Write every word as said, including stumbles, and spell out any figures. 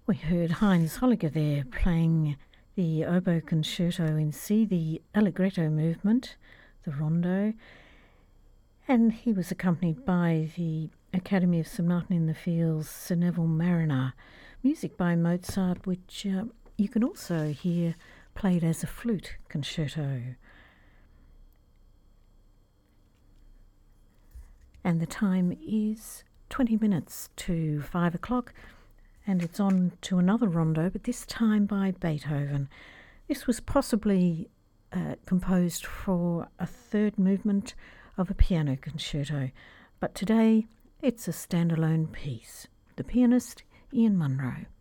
We heard Heinz Holliger there playing the oboe concerto in C, the Allegretto movement, the rondo, and he was accompanied by the Academy of Saint Martin in the Fields, Sir Neville Mariner, music by Mozart, which uh, you can also hear played as a flute concerto. And the time is twenty minutes to five o'clock, and it's on to another rondo, but this time by Beethoven. This was possibly uh, composed for a third movement of a piano concerto, but today it's a standalone piece. The pianist, Ian Munro.